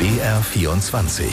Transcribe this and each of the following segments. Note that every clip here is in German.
BR24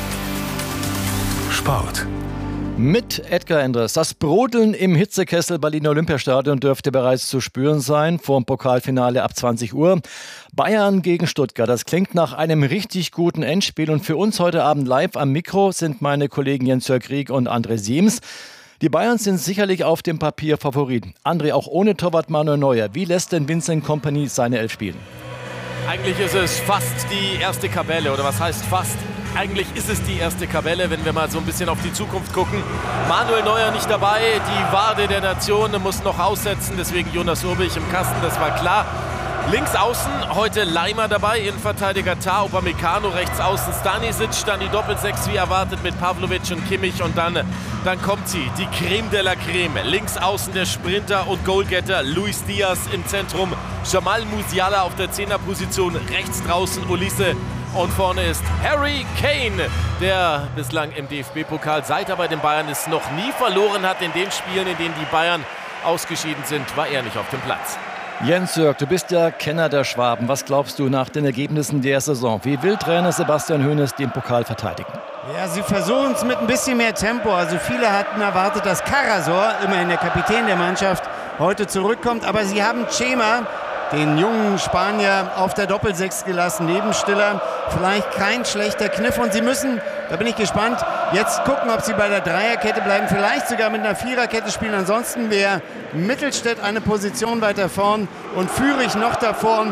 Sport. Mit Edgar Endres. Das Brodeln im Hitzekessel Berliner Olympiastadion dürfte bereits zu spüren sein vor dem Pokalfinale ab 20 Uhr. Bayern gegen Stuttgart. Das klingt nach einem richtig guten Endspiel. Und für uns heute Abend live am Mikro sind meine Kollegen Jens-Jörg Rieck und André Siems. Die Bayern sind sicherlich auf dem Papier Favoriten. André, auch ohne Torwart Manuel Neuer. Wie lässt denn Vincent Kompany seine Elf spielen? Eigentlich ist es fast die erste Kabelle. Oder was heißt fast? Eigentlich ist es die erste Kabelle, wenn wir mal so ein bisschen auf die Zukunft gucken. Manuel Neuer nicht dabei, die Wade der Nation muss noch aussetzen, deswegen Jonas Urbich im Kasten, das war klar. Links außen heute Leimer dabei, Innenverteidiger Tah, Upamecano, rechts außen Stanisic, dann die Doppelsechs wie erwartet mit Pavlovic und Kimmich und dann kommt sie, die Creme de la Creme. Links außen der Sprinter und Goalgetter Luis Diaz im Zentrum, Jamal Musiala auf der 10er-Position, rechts draußen Olise. Und vorne ist Harry Kane, der bislang im DFB-Pokal, seit er bei den Bayern ist, noch nie verloren hat. In den Spielen, in denen die Bayern ausgeschieden sind, war er nicht auf dem Platz. Jens-Jörg, du bist ja Kenner der Schwaben. Was glaubst du nach den Ergebnissen der Saison? Wie will Trainer Sebastian Hoeneß den Pokal verteidigen? Ja, sie versuchen es mit ein bisschen mehr Tempo. Also viele hatten erwartet, dass Karasor, immerhin der Kapitän der Mannschaft, heute zurückkommt. Aber sie haben Chema, den jungen Spanier, auf der Doppelsechs gelassen, neben Stiller. Vielleicht kein schlechter Kniff. Und sie müssen, da bin ich gespannt, jetzt gucken, ob sie bei der Dreierkette bleiben. Vielleicht sogar mit einer Viererkette spielen. Ansonsten wäre Mittelstädt eine Position weiter vorn und Führig noch davor,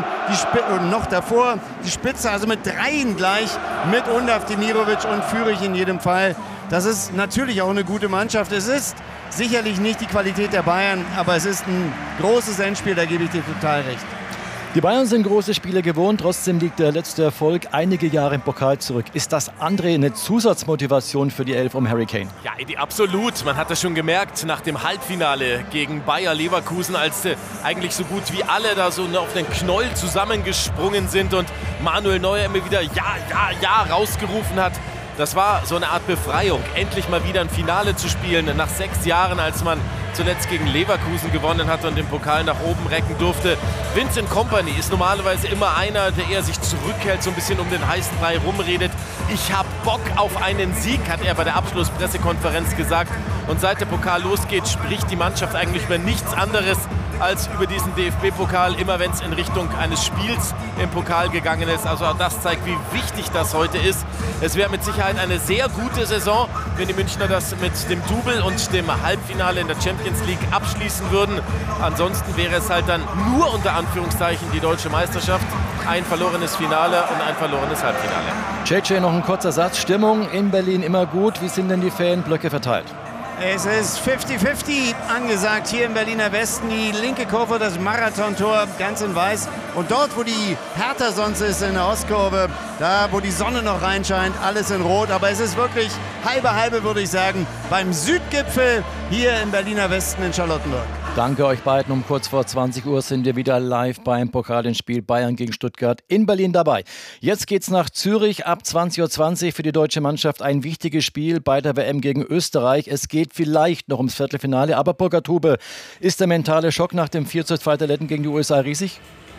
die Spitze. Also mit dreien gleich, mit Undaf, Demirovic und Führig in jedem Fall. Das ist natürlich auch eine gute Mannschaft. Es ist sicherlich nicht die Qualität der Bayern, aber es ist ein großes Endspiel, da gebe ich dir total recht. Die Bayern sind große Spiele gewohnt, trotzdem liegt der letzte Erfolg einige Jahre im Pokal zurück. Ist das, André, eine Zusatzmotivation für die Elf um Harry Kane? Ja, absolut. Man hat das schon gemerkt nach dem Halbfinale gegen Bayer Leverkusen, als eigentlich so gut wie alle da so auf den Knoll zusammengesprungen sind und Manuel Neuer immer wieder Ja rausgerufen hat. Das war so eine Art Befreiung, endlich mal wieder ein Finale zu spielen, nach 6 Jahren, als man zuletzt gegen Leverkusen gewonnen hat und den Pokal nach oben recken durfte. Vincent Kompany ist normalerweise immer einer, der eher sich zurückhält, so ein bisschen um den heißen Brei rumredet. Ich habe Bock auf einen Sieg, hat er bei der Abschlusspressekonferenz gesagt. Und seit der Pokal losgeht, spricht die Mannschaft eigentlich über nichts anderes als über diesen DFB-Pokal, immer wenn es in Richtung eines Spiels im Pokal gegangen ist. Also auch das zeigt, wie wichtig das heute ist. Es wäre mit Sicherheit eine sehr gute Saison, wenn die Münchner das mit dem Double und dem Halbfinale in der Champions League abschließen würden. Ansonsten wäre es halt dann nur unter Anführungszeichen die deutsche Meisterschaft. Ein verlorenes Finale und ein verlorenes Halbfinale. JJ, noch ein kurzer Satz. Stimmung in Berlin immer gut. Wie sind denn die Fanblöcke verteilt? Es ist 50-50 angesagt hier im Berliner Westen. Die linke Kurve, das Marathontor, ganz in weiß. Und dort, wo die Hertha sonst ist, in der Ostkurve, da, wo die Sonne noch reinscheint, alles in Rot. Aber es ist wirklich halbe, würde ich sagen, beim Südgipfel hier im Berliner Westen in Charlottenburg. Danke euch beiden. Um kurz vor 20 Uhr sind wir wieder live beim Pokalendspiel Bayern gegen Stuttgart in Berlin dabei. Jetzt geht's nach Zürich ab 20.20 Uhr für die deutsche Mannschaft. Ein wichtiges Spiel bei der WM gegen Österreich. Es geht vielleicht noch ums Viertelfinale. Aber Burkhard Hube, ist der mentale Schock nach dem 4:2 der Letten gegen die USA riesig?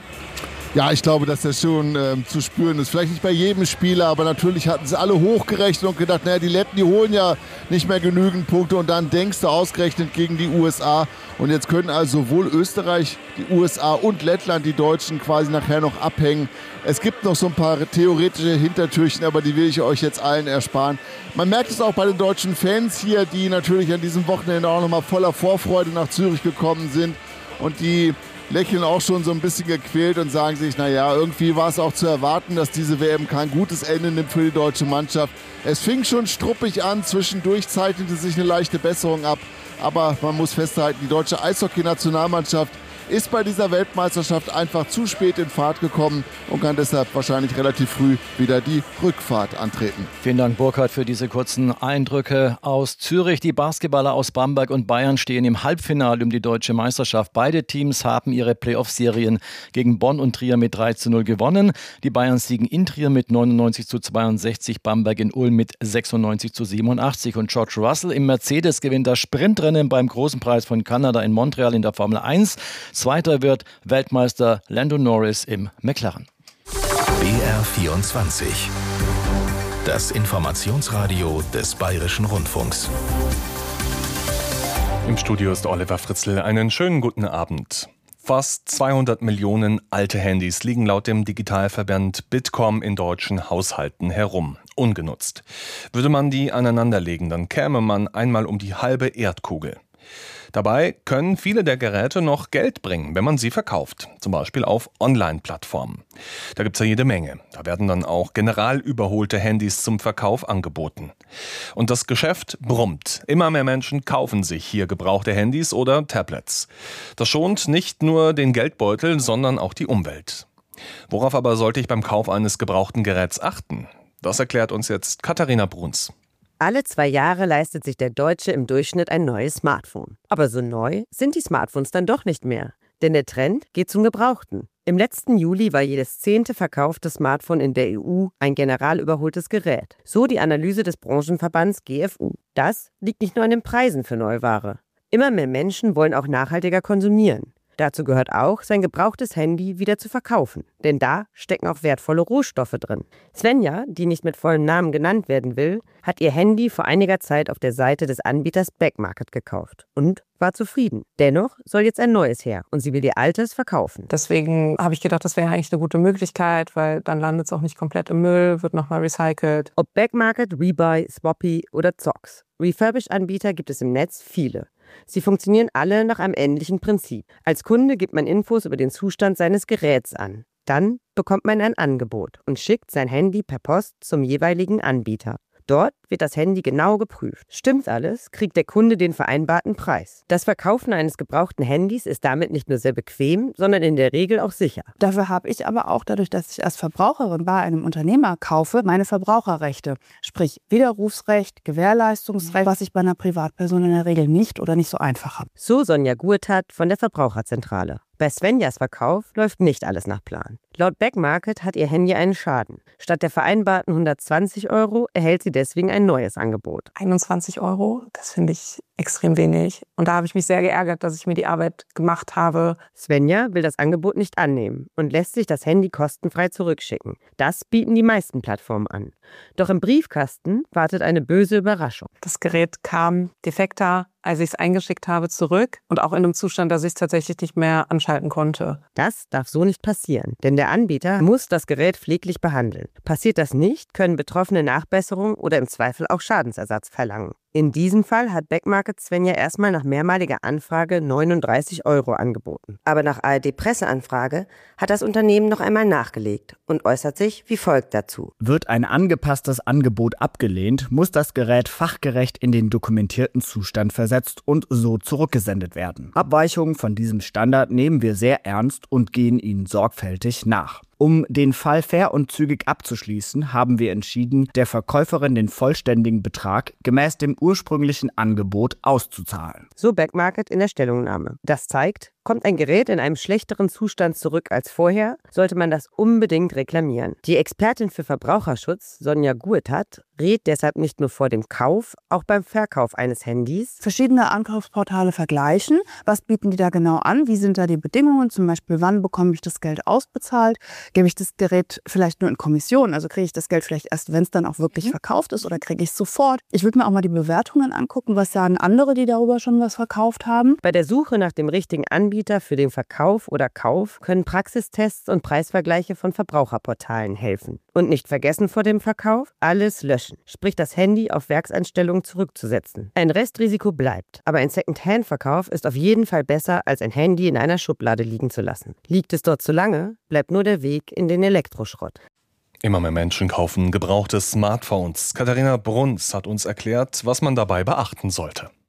Ja, ich glaube, dass das schon zu spüren ist. Vielleicht nicht bei jedem Spieler, aber natürlich hatten sie alle hochgerechnet und gedacht, naja, die Letten, die holen ja nicht mehr genügend Punkte. Und dann denkst du ausgerechnet gegen die USA. Und jetzt können also sowohl Österreich, die USA und Lettland, die Deutschen, quasi nachher noch abhängen. Es gibt noch so ein paar theoretische Hintertürchen, aber die will ich euch jetzt allen ersparen. Man merkt es auch bei den deutschen Fans hier, die natürlich an diesem Wochenende auch nochmal voller Vorfreude nach Zürich gekommen sind. Und die lächeln auch schon so ein bisschen gequält und sagen sich, naja, irgendwie war es auch zu erwarten, dass diese WM kein gutes Ende nimmt für die deutsche Mannschaft. Es fing schon struppig an, zwischendurch zeichnete sich eine leichte Besserung ab. Aber man muss festhalten, die deutsche Eishockey-Nationalmannschaft ist bei dieser Weltmeisterschaft einfach zu spät in Fahrt gekommen und kann deshalb wahrscheinlich relativ früh wieder die Rückfahrt antreten. Vielen Dank, Burkhard, für diese kurzen Eindrücke aus Zürich. Die Basketballer aus Bamberg und Bayern stehen im Halbfinale um die deutsche Meisterschaft. Beide Teams haben ihre Playoff-Serien gegen Bonn und Trier mit 3:0 gewonnen. Die Bayern siegen in Trier mit 99:62, Bamberg in Ulm mit 96:87. Und George Russell im Mercedes gewinnt das Sprintrennen beim Großen Preis von Kanada in Montreal in der Formel 1. Zweiter wird Weltmeister Lando Norris im McLaren. BR24. Das Informationsradio des Bayerischen Rundfunks. Im Studio ist Oliver Fritzl. Einen schönen guten Abend. Fast 200 Millionen alte Handys liegen laut dem Digitalverband Bitkom in deutschen Haushalten herum, ungenutzt. Würde man die aneinanderlegen, dann käme man einmal um die halbe Erdkugel. Dabei können viele der Geräte noch Geld bringen, wenn man sie verkauft, zum Beispiel auf Online-Plattformen. Da gibt's ja jede Menge. Da werden dann auch generalüberholte Handys zum Verkauf angeboten. Und das Geschäft brummt. Immer mehr Menschen kaufen sich hier gebrauchte Handys oder Tablets. Das schont nicht nur den Geldbeutel, sondern auch die Umwelt. Worauf aber sollte ich beim Kauf eines gebrauchten Geräts achten? Das erklärt uns jetzt Katharina Bruns. Alle 2 Jahre leistet sich der Deutsche im Durchschnitt ein neues Smartphone. Aber so neu sind die Smartphones dann doch nicht mehr. Denn der Trend geht zum Gebrauchten. Im letzten Juli war jedes 10. verkaufte Smartphone in der EU ein generalüberholtes Gerät. So die Analyse des Branchenverbands GfU. Das liegt nicht nur an den Preisen für Neuware. Immer mehr Menschen wollen auch nachhaltiger konsumieren. Dazu gehört auch, sein gebrauchtes Handy wieder zu verkaufen. Denn da stecken auch wertvolle Rohstoffe drin. Svenja, die nicht mit vollem Namen genannt werden will, hat ihr Handy vor einiger Zeit auf der Seite des Anbieters Backmarket gekauft und war zufrieden. Dennoch soll jetzt ein neues her und sie will ihr altes verkaufen. Deswegen habe ich gedacht, das wäre eigentlich eine gute Möglichkeit, weil dann landet es auch nicht komplett im Müll, wird nochmal recycelt. Ob Backmarket, Rebuy, Swappy oder Zox. Refurbished-Anbieter gibt es im Netz viele. Sie funktionieren alle nach einem ähnlichen Prinzip. Als Kunde gibt man Infos über den Zustand seines Geräts an. Dann bekommt man ein Angebot und schickt sein Handy per Post zum jeweiligen Anbieter. Dort wird das Handy genau geprüft. Stimmt alles, kriegt der Kunde den vereinbarten Preis. Das Verkaufen eines gebrauchten Handys ist damit nicht nur sehr bequem, sondern in der Regel auch sicher. Dafür habe ich aber auch, dadurch, dass ich als Verbraucherin bei einem Unternehmer kaufe, meine Verbraucherrechte. Sprich Widerrufsrecht, Gewährleistungsrecht, was ich bei einer Privatperson in der Regel nicht oder nicht so einfach habe. So Sonja Gurtat von der Verbraucherzentrale. Bei Svenjas Verkauf läuft nicht alles nach Plan. Laut Backmarket hat ihr Handy einen Schaden. Statt der vereinbarten 120 € erhält sie deswegen ein neues Angebot. 21 €, das finde ich extrem wenig. Und da habe ich mich sehr geärgert, dass ich mir die Arbeit gemacht habe. Svenja will das Angebot nicht annehmen und lässt sich das Handy kostenfrei zurückschicken. Das bieten die meisten Plattformen an. Doch im Briefkasten wartet eine böse Überraschung. Das Gerät kam defekter, als ich es eingeschickt habe, zurück und auch in einem Zustand, dass ich es tatsächlich nicht mehr anschalten konnte. Das darf so nicht passieren, denn der Anbieter muss das Gerät pfleglich behandeln. Passiert das nicht, können Betroffene Nachbesserung oder im Zweifel auch Schadensersatz verlangen. In diesem Fall hat Backmarket Svenja erstmal nach mehrmaliger Anfrage 39 € angeboten. Aber nach ARD-Presseanfrage hat das Unternehmen noch einmal nachgelegt und äußert sich wie folgt dazu. Wird ein angepasstes Angebot abgelehnt, muss das Gerät fachgerecht in den dokumentierten Zustand versetzt und so zurückgesendet werden. Abweichungen von diesem Standard nehmen wir sehr ernst und gehen ihnen sorgfältig nach. Um den Fall fair und zügig abzuschließen, haben wir entschieden, der Verkäuferin den vollständigen Betrag gemäß dem ursprünglichen Angebot auszuzahlen. So Backmarket in der Stellungnahme. Das zeigt, kommt ein Gerät in einem schlechteren Zustand zurück als vorher, sollte man das unbedingt reklamieren. Die Expertin für Verbraucherschutz, Sonja Gurtat, rät deshalb nicht nur vor dem Kauf, auch beim Verkauf eines Handys. Verschiedene Ankaufsportale vergleichen. Was bieten die da genau an? Wie sind da die Bedingungen? Zum Beispiel, wann bekomme ich das Geld ausbezahlt? Gebe ich das Gerät vielleicht nur in Kommission? Also kriege ich das Geld vielleicht erst, wenn es dann auch wirklich verkauft ist, oder kriege ich es sofort? Ich würde mir auch mal die Bewertungen angucken. Was sagen andere, die darüber schon was verkauft haben? Bei der Suche nach dem richtigen Anbieter für den Verkauf oder Kauf können Praxistests und Preisvergleiche von Verbraucherportalen helfen. Und nicht vergessen vor dem Verkauf, alles löschen, sprich das Handy auf Werkseinstellungen zurückzusetzen. Ein Restrisiko bleibt, aber ein Second-Hand-Verkauf ist auf jeden Fall besser, als ein Handy in einer Schublade liegen zu lassen. Liegt es dort zu lange, bleibt nur der Weg in den Elektroschrott. Immer mehr Menschen kaufen gebrauchte Smartphones. Katharina Bruns hat uns erklärt, was man dabei beachten sollte.